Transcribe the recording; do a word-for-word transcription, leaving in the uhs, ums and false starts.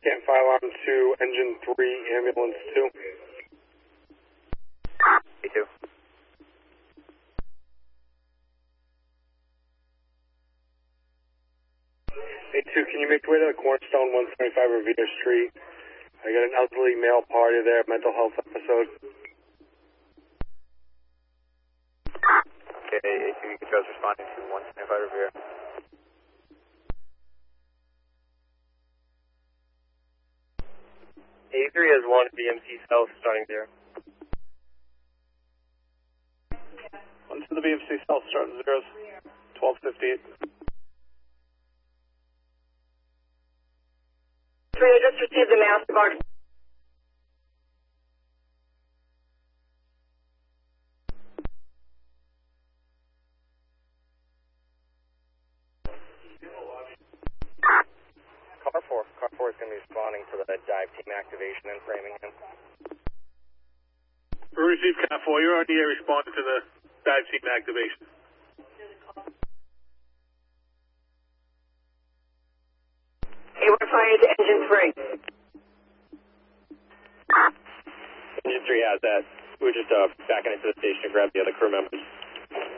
Can't file on to engine three, ambulance two. A two. A two, can you make your way to the Cornerstone one seventy-five Revere Street? I got an elderly male party there, mental health episode. Okay, A two, you can just responding to one seventy-five Revere. A three has one B M C South starting there. One to the B M C South starting zeros, twelve fifty-eight. Three, I just received the MasterCard. Car four. Car four is going to be responding to the dive team activation in Framingham. We received Cat four. You're on the air responding to the dive team activation. Hey, we're fired to engine three. Engine three has that. We're just uh, backing into the station to grab the other crew members.